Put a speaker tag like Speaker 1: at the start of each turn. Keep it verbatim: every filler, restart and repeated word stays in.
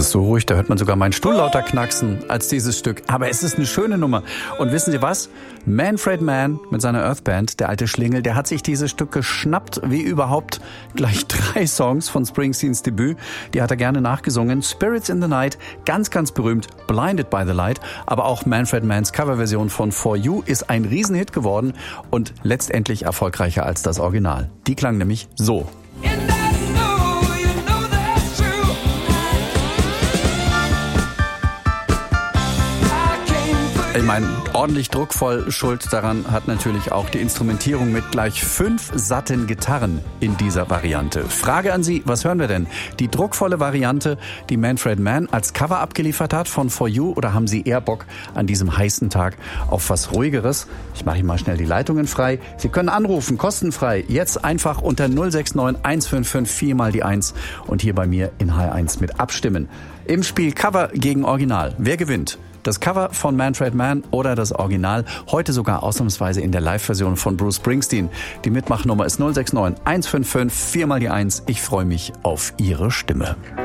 Speaker 1: ist so ruhig, da hört man sogar meinen Stuhl lauter knacksen als dieses Stück. Aber es ist eine schöne Nummer. Und wissen Sie was? Manfred Mann mit seiner Earth Band, der alte Schlingel, der hat sich dieses Stück geschnappt, wie überhaupt gleich drei Songs von Springsteens Debüt. Die hat er gerne nachgesungen. Spirits in the Night, ganz, ganz berühmt, Blinded by the Light. Aber auch Manfred Manns Coverversion von For You ist ein Riesenhit geworden und letztendlich erfolgreicher als das Original. Die klang nämlich so. Ich meine, ordentlich druckvoll. Schuld daran hat natürlich auch die Instrumentierung mit gleich fünf satten Gitarren in dieser Variante. Frage an Sie, was hören wir denn? Die druckvolle Variante, die Manfred Mann als Cover abgeliefert hat von For You, oder haben Sie eher Bock an diesem heißen Tag auf was Ruhigeres? Ich mache Ihnen mal schnell die Leitungen frei. Sie können anrufen, kostenfrei, jetzt einfach unter null sechs neun eins fünf fünf vier mal die eins und hier bei mir in H eins mit abstimmen. Im Spiel Cover gegen Original. Wer gewinnt? Das Cover von Manfred Mann oder das Original, heute sogar ausnahmsweise in der Live-Version von Bruce Springsteen. Die Mitmachnummer ist null sechs neun eins fünf fünf vier mal die eins. Ich freue mich auf Ihre Stimme.